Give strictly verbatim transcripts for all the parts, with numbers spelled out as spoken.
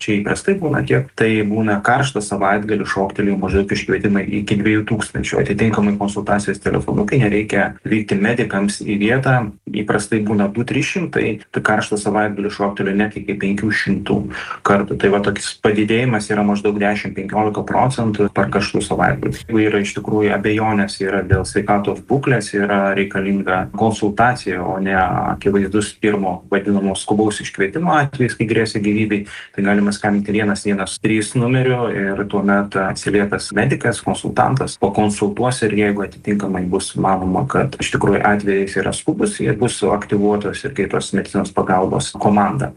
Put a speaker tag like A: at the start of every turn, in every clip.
A: čia įprastai būna tiek, tai būna karštą savaitgalį šoktelėjimo maždaug iškvietimai iki dviejų tūkstančių. Atitinkamai konsultacijos telefonu, kai nereikia vykti medikams į vietą, įprastai būna du trys šimtai, tai karštą savaitgalį šoktelėjo net iki penkių šimtų kartų. Tai va toks padidėjimas yra maždaug dešimt iki penkiolikos procentų per karštų savaitgalį. Jeigu yra iš tikrųjų abejonės, yra dėl sveikatos būklės, yra reikalinga konsultacija, o ne akivaizdus pirmo vadinamo skubaus iškvietimo atvejais, kai grėsia gyvybei, tai galima skambinti vienas vienas trys numeriu ir tuomet atsiliepęs medikas, konsultantas pakonsultuos ir jeigu atitinkamai bus manoma, kad iš tikrųjų atvejais yra skubus, jie bus aktyvuotos ir greitos medicinos pagalbos komanda.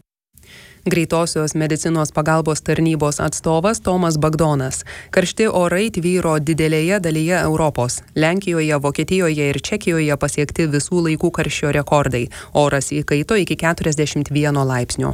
B: Greitosios medicinos pagalbos tarnybos atstovas Tomas Bagdonas. Karšti orai tvyro didelėje dalyje Europos. Lenkijoje, Vokietijoje ir Čekijoje pasiekti visų laikų karščio rekordai. Oras įkaito iki keturiasdešimt vieno laipsnio.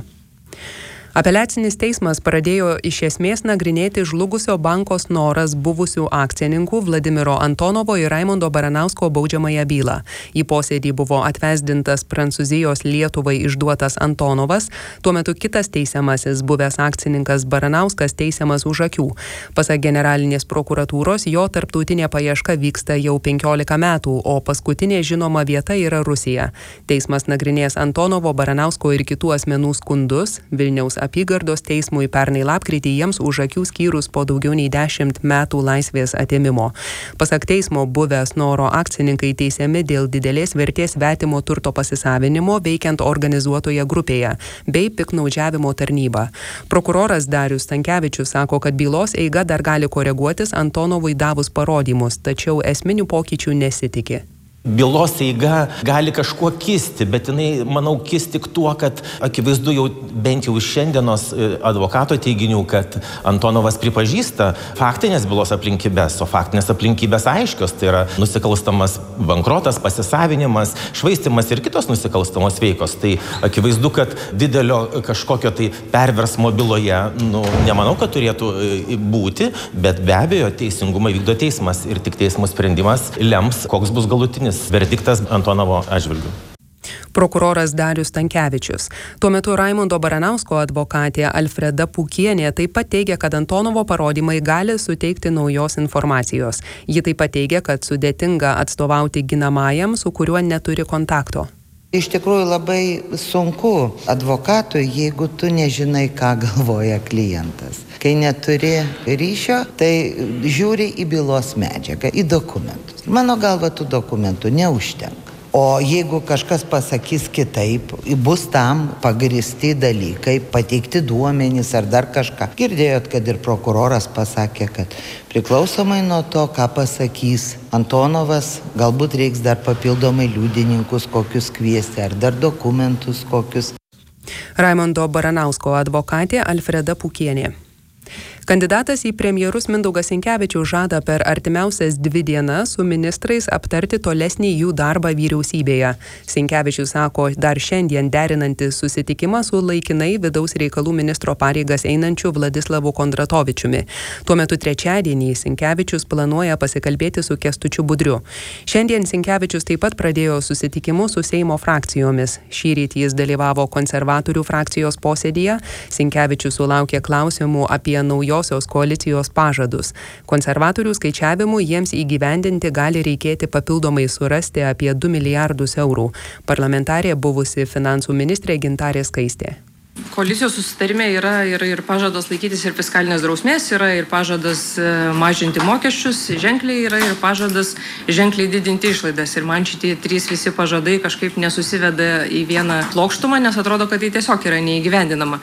B: Apeliacinis teismas pradėjo iš esmės nagrinėti žlugusio banko Snoras buvusių akcininkų Vladimiro Antonovo ir Raimundo Baranausko baudžiamąją bylą. Į posėdį buvo atvesdintas Prancūzijos Lietuvai išduotas Antonovas, tuo metu kitas teisiamasis buvęs akcininkas Baranauskas teisiamas už akių. Pasak generalinės prokuratūros, jo tarptautinė paieška vyksta jau penkiolika metų, o paskutinė žinoma vieta yra Rusija. Teismas nagrinės Antonovo, Baranausko ir kitų asmenų skundus. Vilniaus apygardos teismui pernai lapkritį jiems už akių skyrus po daugiau nei dešimt metų laisvės atėmimo. Pasak teismo, buvę Snoro akcininkai teisiami dėl didelės vertės svetimo turto pasisavinimo veikiant organizuotoje grupėje bei piktnaudžiavimo tarnybą. Prokuroras Darius Stankevičius sako, kad bylos eiga dar gali koreguotis Antonovui davus parodymus, tačiau esminių pokyčių nesitiki.
C: Bylos eiga gali kažkuo kisti, bet jinai, manau, kis tik tuo, kad akivaizdu jau bent jau iš šiandienos advokato teiginių, kad Antonovas pripažįsta faktinės bylos aplinkybės, o faktinės aplinkybės aiškios, tai yra nusikalstamas bankrotas, pasisavinimas, švaistimas ir kitos nusikalstamos veikos. Tai akivaizdu, kad didelio kažkokio tai perversmo byloje, nu, nemanau, kad turėtų būti, bet be abejo teisingumą vykdo teismas ir tik teismo sprendimas lems, koks bus galutinis verdiktas Antonovo atžvilgiu.
B: Prokuroras Darius Stankevičius. Tuo metu Raimundo Baranausko advokatė Alfreda Pukienė taip pat teigia, kad Antonovo parodymai gali suteikti naujos informacijos. Ji taip pat teigia, kad sudėtinga atstovauti ginamajam, su kuriuo neturi kontakto.
D: Iš tikrųjų labai sunku advokatui, jeigu tu nežinai, ką galvoja klientas. Kai neturi ryšio, tai žiūri į bylos medžiagą, į dokumentus. Mano galva, tų dokumentų neužtenka. O jeigu kažkas pasakys kitaip, bus tam pagristi dalykai, pateikti duomenys ar dar kažką. Girdėjot, kad ir prokuroras pasakė, kad priklausomai nuo to, ką pasakys Antonovas, galbūt reiks dar papildomai liudininkus kokius kviesti ar dar dokumentus kokius.
B: Raimundo Baranausko advokatė Alfreda Pukienė. Kandidatas į premjerus Mindaugas Sinkevičius žada per artimiausias dvi dienas su ministrais aptarti tolesnį jų darbą vyriausybėje. Sinkevičius sako, dar šiandien derinantis susitikimą su laikinai vidaus reikalų ministro pareigas einančiu Vladislavu Kondratovičiumi. Tuo metu trečiadienį Sinkevičius planuoja pasikalbėti su Kęstučiu Budriu. Šiandien Sinkevičius taip pat pradėjo susitikimus su Seimo frakcijomis. Šįryt jis dalyvavo konservatorių frakcijos posėdyje. Sinkevičius sulaukė klausimų apie naujos koalicijos pažadus. Konservatorių skaičiavimų jiems įgyvendinti gali reikėti papildomai surasti apie du milijardus eurų. Parlamentarė buvusi finansų ministrė Gintarė Skaistė.
E: Koalicijos susitarime yra ir, ir pažadas laikytis ir fiskalinės drausmės, yra ir pažadas mažinti mokesčius, ženkliai yra ir pažadas ženkliai didinti išlaidas. Ir man šitie trys visi pažadai kažkaip nesusiveda į vieną plokštumą, nes atrodo, kad tai tiesiog yra neįgyvendinama.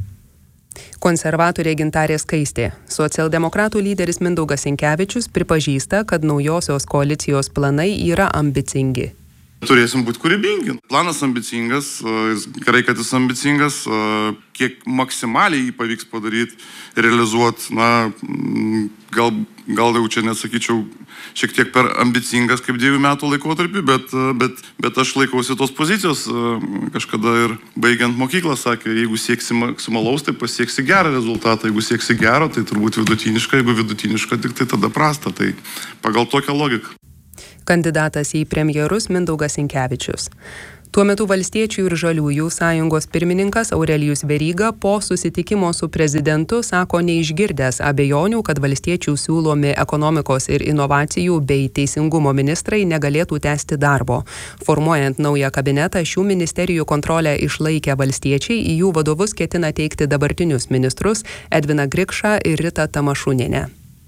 B: Konservatorė Gintarė Skaistė. Socialdemokratų lyderis Mindaugas Sinkevičius pripažįsta, kad naujosios koalicijos planai yra ambicingi.
F: Turėsim būti kūrybingi. Planas ambicingas, gerai, kad jis ambicingas, kiek maksimaliai jį pavyks padaryti, realizuoti, na, gal, gal jau čia nesakyčiau šiek tiek per ambicingas kaip dviejų metų laikotarpį, bet, bet, bet aš laikausi tos pozicijos. Kažkada ir baigiant mokyklą sakė, jeigu sieksi maksimalaus, tai pasieksi gerą rezultatą. Jeigu sieksi gero, tai turbūt vidutiniška, jeigu vidutiniška, tik tai tada prasta. Tai pagal tokią logiką.
B: Kandidatas į premjerus Mindaugas Sinkevičius. Tuo metu Valstiečių ir Žaliųjų sąjungos pirmininkas Aurelijus Veryga po susitikimo su prezidentu sako neišgirdęs abejonių, kad valstiečių siūlomi ekonomikos ir inovacijų bei teisingumo ministrai negalėtų tęsti darbo. Formuojant naują kabinetą, šių ministerijų kontrolę išlaikę valstiečiai į jų vadovus ketina teikti dabartinius ministrus Edviną Grikšą ir Ritą Tamašunienę.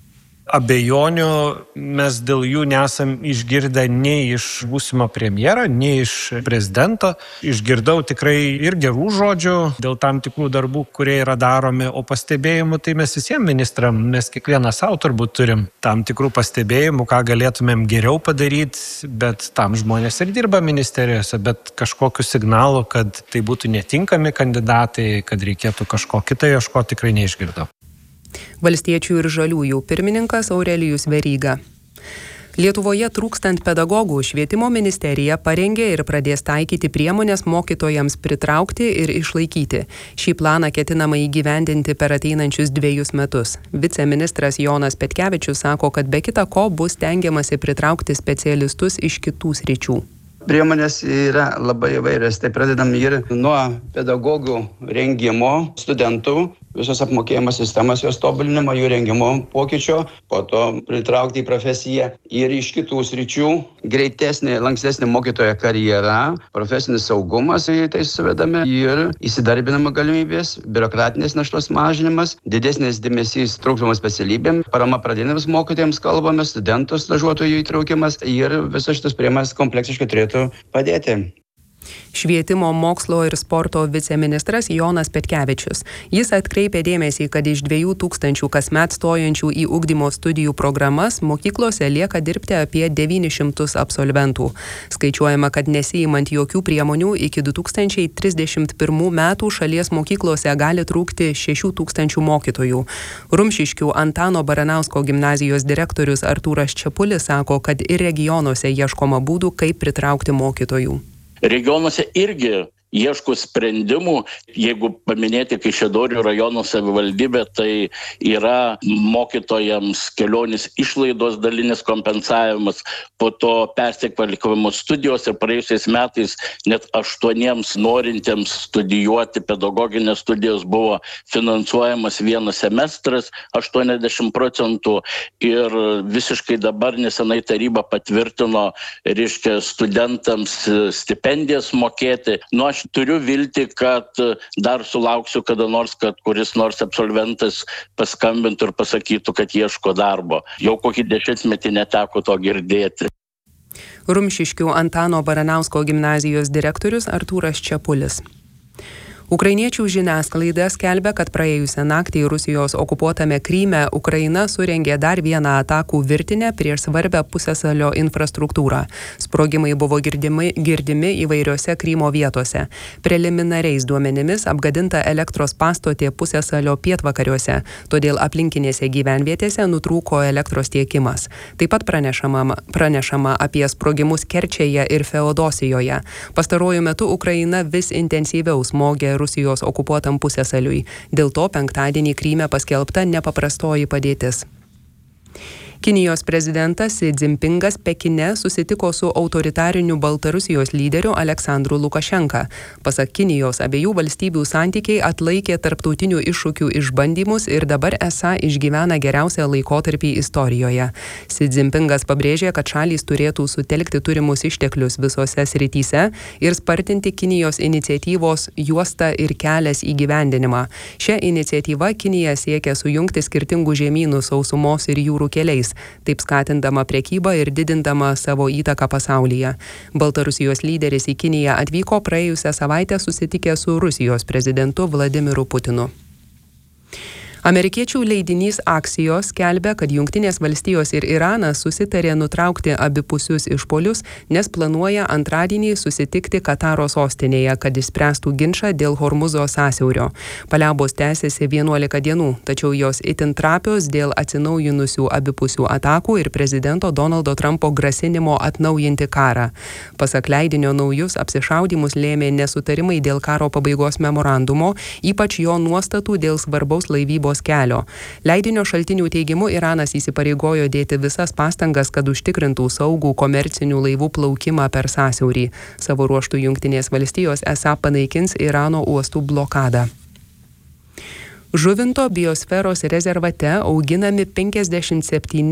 G: Abejonių mes dėl jų nesam išgirdę nei iš būsimo premjero, nei iš prezidento. Išgirdau tikrai ir gerų žodžių dėl tam tikrų darbų, kurie yra daromi, o pastebėjimų tai mes visiems ministram, mes kiekvienas savo turbūt turim tam tikrų pastebėjimų, ką galėtumėm geriau padaryti, bet tam žmonės ir dirba ministerijose, bet kažkokiu signalu, kad tai būtų netinkami kandidatai, kad reikėtų kažko kito ieškoti, tikrai neišgirdau.
B: Valstiečių ir Žaliųjų pirmininkas Aurelijus Veryga. Lietuvoje trūkstant pedagogų, Švietimo ministerija parengė ir pradės taikyti priemonės mokytojams pritraukti ir išlaikyti. Šį planą ketinama įgyvendinti per ateinančius dviejus metus. Viceministras Jonas Petkevičius sako, kad be kita ko bus stengiamasi pritraukti specialistus iš kitų sričių.
H: Priemonės yra labai įvairios. Tai pradedam ir nuo pedagogų rengimo studentų, visos apmokėjimo sistemos jos tobulinimo, jų rengimo pokyčio, po to pritraukti į profesiją ir iš kitų sričių greitesnė, lankstesnė mokytojo karjera, profesinis saugumas, į tai suvedame ir įsidarbinimo galimybės, biurokratinės naštos mažinimas, didesnis dėmesys trūkstamom specialybėm, parama pradiniams mokytojams kalbame, studentų stažuotojų įtraukimas ir visos šitos priemonės kompleksiškai turėtų padėti.
B: Švietimo, mokslo ir sporto viceministras Jonas Petkevičius. Jis atkreipė dėmesį, kad iš dviejų tūkstančių kasmet stojančių į ugdymo studijų programas mokyklose lieka dirbti apie devynis šimtus absolventų. Skaičiuojama, kad nesiimant jokių priemonių iki du tūkstančiai trisdešimt pirmų metų šalies mokyklose gali trūkti šešių tūkstančių mokytojų. Rumšiškių Antano Baranausko gimnazijos direktorius Artūras Čepulis sako, kad ir regionuose ieškoma būdų, kaip pritraukti mokytojų.
I: Regionuose irgi ieško sprendimų, jeigu paminėti Kaišiadorių rajono savivaldybė, tai yra mokytojams kelionės išlaidos dalinis kompensavimas, po to persikvalifikavimo studijos ir praėjusiais metais net aštuoniems norintiems studijuoti pedagoginės studijos buvo finansuojamas vienas semestras, aštuoniasdešimt procentų ir visiškai dabar nesenai taryba patvirtino, reiškia, studentams stipendijas mokėti. Nu, aš turiu viltį, kad dar sulauksiu kada nors, kad kuris nors absolventas paskambintų ir pasakytų, kad ieško darbo. Jau kokį dešimtmetį neteko to girdėti.
B: Rumšiškių Antano Baranausko gimnazijos direktorius Artūras Čepulis. Ukrainiečių žiniasklaida skelbia, kad praėjusią naktį Rusijos okupuotame Kryme Ukraina surengė dar vieną atakų virtinę prieš svarbę pusiasalio infrastruktūrą. Sprogimai buvo girdimi, girdimi įvairiose Krymo vietose. Preliminariais duomenimis apgadinta elektros pastotė pusiasalio pietvakariuose, todėl aplinkinėse gyvenvietėse nutrūko elektros tiekimas. Taip pat pranešama, pranešama apie sprogimus Kerčėje ir Feodosijoje. Pastaruoju metu Ukraina vis intensyviau smogė Rusijos okupuotam pusiasaliui. Dėl to penktadienį Kryme paskelbta nepaprastoji padėtis. Kinijos prezidentas Si Dzinpingas Pekine susitiko su autoritariniu Baltarusijos lyderiu Aleksandru Lukašenka. Pasak Kinijos, abiejų valstybių santykiai atlaikė tarptautinių iššūkių išbandymus ir dabar esą išgyvena geriausią laikotarpį istorijoje. Si Dzinpingas pabrėžė, kad šalys turėtų sutelkti turimus išteklius visose srityse ir spartinti Kinijos iniciatyvos juosta ir kelias įgyvendinimą. Šią iniciatyvą Kinija siekia sujungti skirtingų žemynų sausumos ir jūrų keliais, taip skatindama prekybą ir didindama savo įtaką pasaulyje. Baltarusijos lyderis į Kiniją atvyko praėjusią savaitę susitikę su Rusijos prezidentu Vladimiru Putinu. Amerikiečių leidinys Axios skelbia, kad Jungtinės valstijos ir Iranas susitarė nutraukti abipusius išpuolius, nes planuoja antradienį susitikti Kataro sostinėje, kad išspręstų ginčą dėl Hormuzo sąsiaurio. Paliaubos tęsiasi vienuolika dienų, tačiau jos itin trapios dėl atsinaujinusių abipusių atakų ir prezidento Donaldo Trumpo grasinimo atnaujinti karą. Pasak leidinio, naujus apsišaudymus lėmė nesutarimai dėl karo pabaigos memorandumo, ypač jo nuostatų dėl svarbaus laivybos laivybos kelio. Leidinio šaltinių teigimu Iranas įsipareigojo dėti visas pastangas, kad užtikrintų saugų komercinių laivų plaukimą per sąsiaurį. Savo ruožtų Jungtinės valstijos esą panaikins Irano uostų blokadą. Žuvinto biosferos rezervate auginami penkiasdešimt septyni